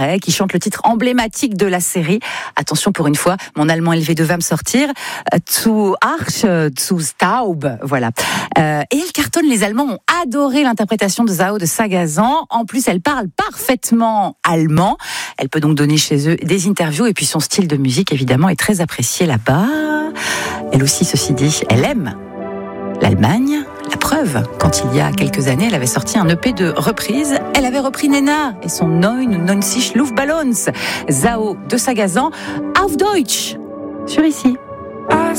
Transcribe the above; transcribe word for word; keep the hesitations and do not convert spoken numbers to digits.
Marais, qui chante le titre emblématique de la série. Attention, pour une fois, mon allemand élevé va me sortir. Zu Arsch, zu Staub, voilà. Euh, et elle cartonne, les Allemands ont adoré l'interprétation de Zao de Sagazan. En plus, elle parle parfaitement allemand. Elle peut donc donner chez eux des interviews et puis son style de musique, évidemment, est très apprécié là-bas. Elle aussi, ceci dit, elle aime l'Allemagne. La preuve, quand il y a quelques années, elle avait sorti un E P de reprise. Elle avait repris Nena et son neunundneunzig Luftballons. Zao de Sagazan, auf Deutsch, sur ici.